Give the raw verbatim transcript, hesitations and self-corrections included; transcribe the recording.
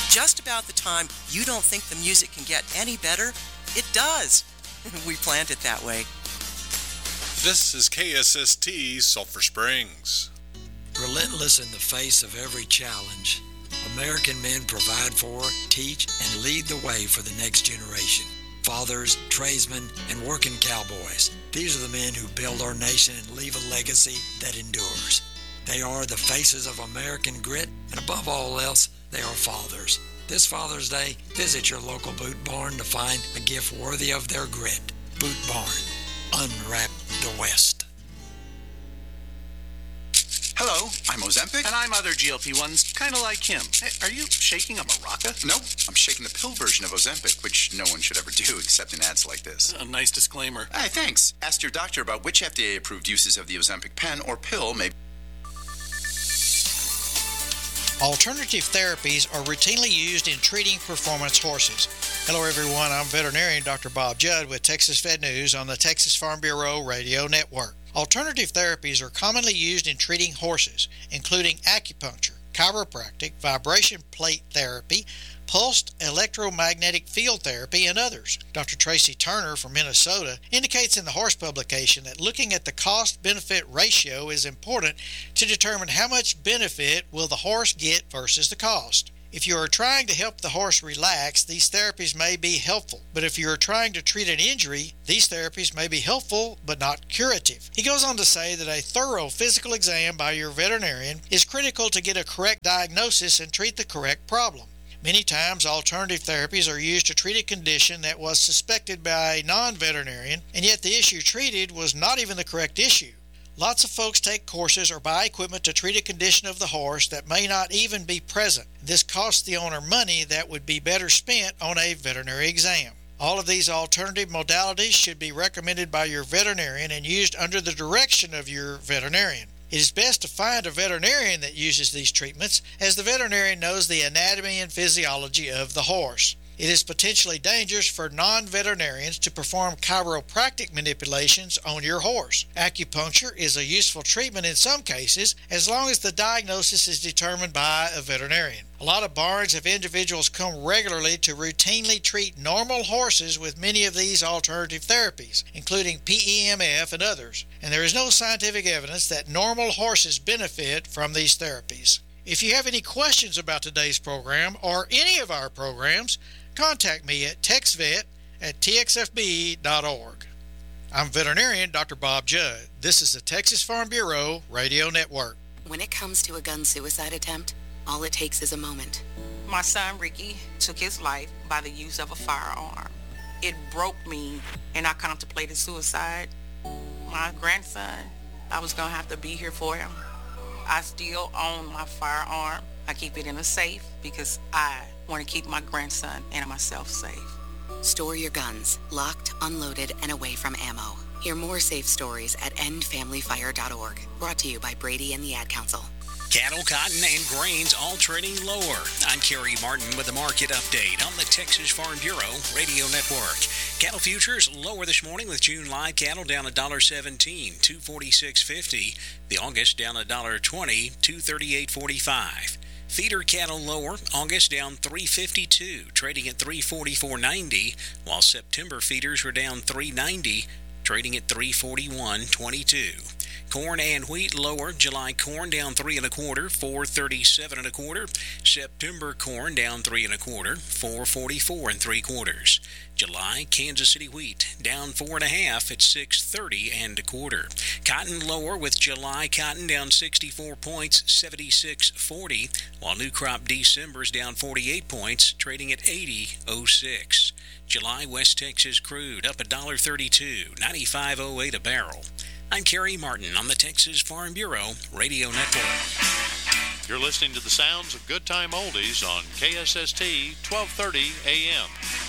Just about the time you don't think the music can get any better, it does. We planned it that way. This is K S S T Sulphur Springs. Relentless in the face of every challenge, American men provide for, teach, and lead the way for the next generation. Fathers, tradesmen, and working cowboys. These are the men who build our nation and leave a legacy that endures. They are the faces of American grit, and above all else, they are fathers. This Father's Day, visit your local Boot Barn to find a gift worthy of their grit. Boot Barn. Unwrap the West. Hello, I'm Ozempic. And I'm other G L P ones, kind of like him. Hey, are you shaking a maraca? No, I'm shaking the pill version of Ozempic, which no one should ever do except in ads like this. A nice disclaimer. Hey, thanks. Ask your doctor about which F D A-approved uses of the Ozempic pen or pill may... Alternative therapies are routinely used in treating performance horses. Hello everyone, I'm veterinarian Doctor Bob Judd with Texas Vet News on the Texas Farm Bureau Radio Network. Alternative therapies are commonly used in treating horses, including acupuncture, chiropractic, vibration plate therapy, pulsed electromagnetic field therapy, and others. Doctor Tracy Turner from Minnesota indicates in the Horse publication that looking at the cost-benefit ratio is important to determine how much benefit will the horse get versus the cost. If you are trying to help the horse relax, these therapies may be helpful. But if you are trying to treat an injury, these therapies may be helpful but not curative. He goes on to say that a thorough physical exam by your veterinarian is critical to get a correct diagnosis and treat the correct problem. Many times, alternative therapies are used to treat a condition that was suspected by a non-veterinarian, and yet the issue treated was not even the correct issue. Lots of folks take courses or buy equipment to treat a condition of the horse that may not even be present. This costs the owner money that would be better spent on a veterinary exam. All of these alternative modalities should be recommended by your veterinarian and used under the direction of your veterinarian. It is best to find a veterinarian that uses these treatments, as the veterinarian knows the anatomy and physiology of the horse. It is potentially dangerous for non-veterinarians to perform chiropractic manipulations on your horse. Acupuncture is a useful treatment in some cases, as long as the diagnosis is determined by a veterinarian. A lot of barns have individuals come regularly to routinely treat normal horses with many of these alternative therapies, including P E M F and others, and there is no scientific evidence that normal horses benefit from these therapies. If you have any questions about today's program or any of our programs, contact me at texvet at t x f b dot org. I'm veterinarian Doctor Bob Judd. This is the Texas Farm Bureau Radio Network. When it comes to a gun suicide attempt, all it takes is a moment. My son Ricky took his life by the use of a firearm. It broke me, and I contemplated suicide. My grandson, I was going to have to be here for him. I still own my firearm. I keep it in a safe because I want to keep my grandson and myself safe. Store your guns, locked, unloaded, and away from ammo. Hear more safe stories at end family fire dot org. Brought to you by Brady and the Ad Council. Cattle, cotton, and grains all trading lower. I'm Kerry Martin with the market update on the Texas Farm Bureau Radio Network. Cattle futures lower this morning with June live cattle down one dollar seventeen, two forty-six fifty. The August down one dollar twenty, two thirty-eight forty-five. Feeder cattle lower, August down three fifty-two, trading at three forty-four ninety, while September feeders were down three ninety, trading at three forty-one twenty-two. Corn and wheat lower. July corn down three and a quarter, four thirty-seven and a quarter. September corn down three and a quarter, four forty-four and three quarters. July Kansas City wheat down four and a half at six thirty and a quarter. Cotton lower with July cotton down sixty-four points, seventy-six forty, while new crop December's down forty-eight points, trading at eighty oh six. July West Texas crude up one dollar thirty-two, ninety-five oh eight a barrel. I'm Kerry Martin on the Texas Farm Bureau Radio Network. You're listening to the sounds of Good Time Oldies on K S S T twelve thirty A M.